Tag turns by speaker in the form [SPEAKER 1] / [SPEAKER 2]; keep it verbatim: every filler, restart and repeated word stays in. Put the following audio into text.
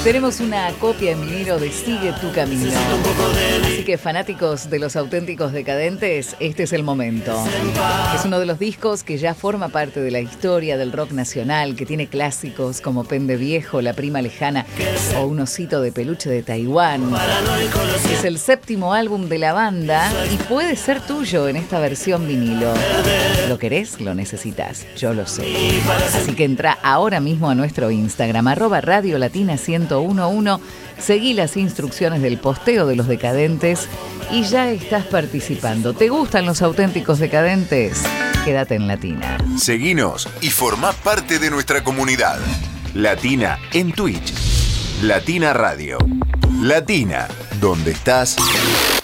[SPEAKER 1] Tenemos una copia en vinilo de Sigue tu camino. Así que fanáticos de los auténticos decadentes, este es el momento. Es uno de los discos que ya forma parte de la historia del rock nacional, que tiene clásicos como Pende Viejo, La Prima Lejana o Un osito de peluche de Taiwán. Es el séptimo álbum de la banda y puede ser tuyo en esta versión vinilo. ¿Lo querés? ¿Lo necesitas? Yo lo sé. Así que entra ahora mismo a nuestro Instagram, arroba Radio Latina ciento uno, seguí las instrucciones del posteo de los decadentes y ya estás participando. ¿Te gustan los auténticos decadentes? Quédate en Latina.
[SPEAKER 2] Seguinos y formá parte de nuestra comunidad. Latina en Twitch. Latina Radio. Latina, donde estás.